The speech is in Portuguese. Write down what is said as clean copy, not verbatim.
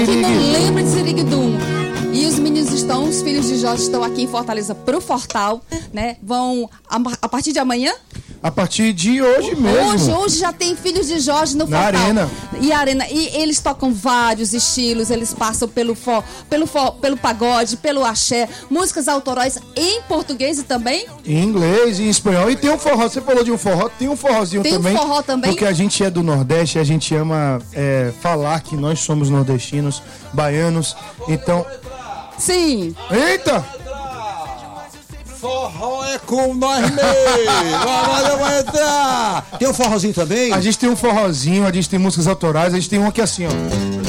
Que não lembra de Siriguidum. E os meninos estão, os filhos de Jorge estão aqui em Fortaleza pro Fortal, né? Vão a partir de amanhã? A partir de hoje mesmo. Hoje já tem filhos de Jorge no Na Fortal. Arena. E eles tocam vários estilos, eles passam pelo pagode, pelo axé, músicas autorais em português e também em inglês e em espanhol. E tem um forró, você falou de um forró, tem um forrozinho tem também. Tem um forró também? Porque a gente é do Nordeste, a gente ama falar que nós somos nordestinos, baianos, então... Sim. Eita! Forró é com nós mesmo. Agora vai entrar. Tem um forrozinho também? A gente tem um forrozinho, a gente tem músicas autorais, a gente tem um aqui assim, ó.